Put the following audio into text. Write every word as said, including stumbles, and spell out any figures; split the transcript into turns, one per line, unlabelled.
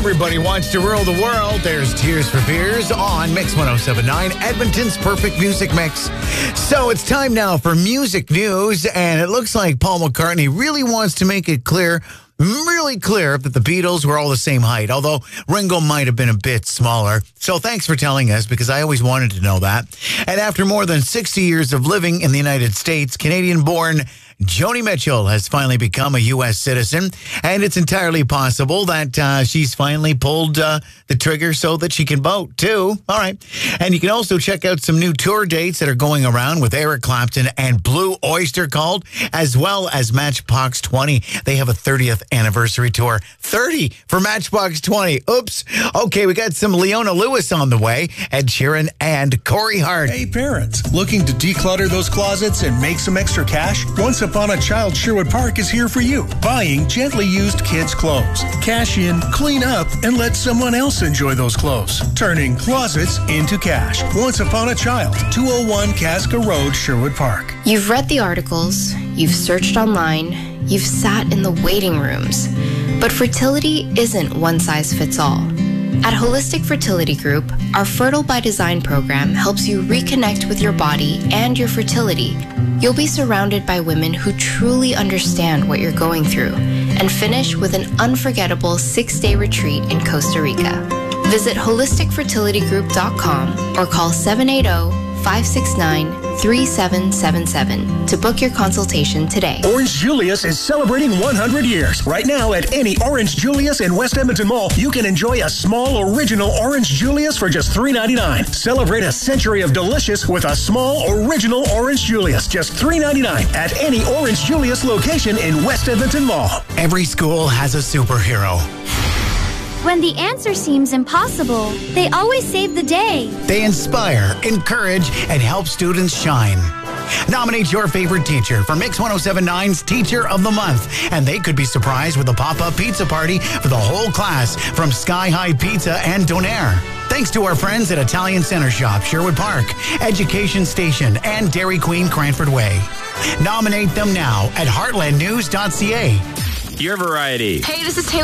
Everybody wants to rule the world. There's Tears for Fears on Mix one oh seven point nine, Edmonton's perfect music mix. So it's time now for music news, and it looks like Paul McCartney really wants to make it clear, really clear, that the Beatles were all the same height, although Ringo might have been a bit smaller. So thanks for telling us, because I always wanted to know that. And after more than sixty years of living in the United States, Canadian-born Joni Mitchell has finally become a U S citizen, and it's entirely possible that uh, she's finally pulled uh, the trigger so that she can vote, too. All right. And you can also check out some new tour dates that are going around with Eric Clapton and Blue Oyster Cult, as well as Matchbox twenty. They have a thirtieth anniversary tour. thirty for Matchbox twenty. Oops. Okay, we got some Leona Lewis on the way, Ed Sheeran and Corey Hart.
Hey, parents, looking to declutter those closets and make some extra cash? Once Upon a Child Sherwood Park is here for you. Buying gently used kids' clothes. Cash in, clean up, and let someone else enjoy those clothes. Turning closets into cash. Once Upon a Child, two oh one Casca Road, Sherwood Park.
You've read the articles, you've searched online, you've sat in the waiting rooms. But fertility isn't one size fits all. At Holistic Fertility Group, our Fertile by Design program helps you reconnect with your body and your fertility. You'll be surrounded by women who truly understand what you're going through and finish with an unforgettable six-day retreat in Costa Rica. Visit holistic fertility group dot com or call seven eight zero, five six nine, three seven seven seven to book your consultation today.
Orange Julius is celebrating one hundred years. Right now at any Orange Julius in West Edmonton Mall, you can enjoy a small original Orange Julius for just three ninety-nine. Celebrate a century of delicious with a small original Orange Julius, just three ninety-nine at any Orange Julius location in West Edmonton Mall.
Every school has a superhero.
When the answer seems impossible, they always save the day.
They inspire, encourage, and help students shine. Nominate your favorite teacher for Mix one oh seven point nine's Teacher of the Month, and they could be surprised with a pop-up pizza party for the whole class from Sky High Pizza and Donaire. Thanks to our friends at Italian Center Shop, Sherwood Park, Education Station, and Dairy Queen, Cranford Way. Nominate them now at heartland news dot c a.
Your variety.
Hey, this is Taylor